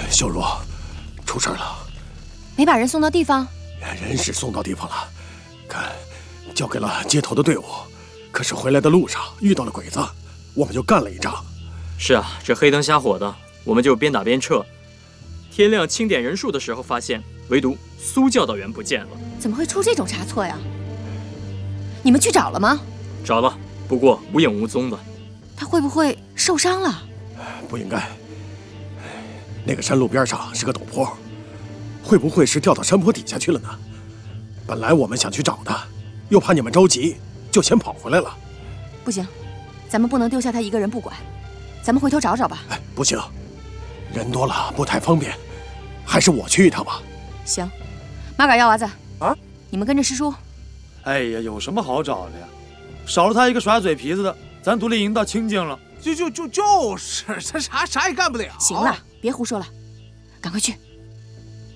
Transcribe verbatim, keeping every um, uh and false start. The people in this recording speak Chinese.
秀茹，出事了！ 没把人送到地方？ 人是送到地方了，看，交给了接头的队伍。可是回来的路上遇到了鬼子，我们就干了一仗。 是啊，这黑灯瞎火的，我们就边打边撤。天亮清点人数的时候，发现唯独苏教导员不见了。 怎么会出这种差错呀？你们去找了吗？ 找了，不过无影无踪的。 他会不会受伤了？ 不应该。那个山路边上是个陡坡，会不会是掉到山坡底下去了呢？本来我们想去找他，又怕你们着急，就先跑回来了。 不行，咱们不能丢下他一个人不管，咱们回头找找吧。 哎，不行，人多了不太方便，还是我去一趟吧。 行，马杆腰娃子啊， 你们跟着师叔。 哎呀，有什么好找的呀？少了他一个耍嘴皮子的，咱独立营倒清静了。 就就就就是，他啥啥也干不了。 行了，别胡说了，赶快去。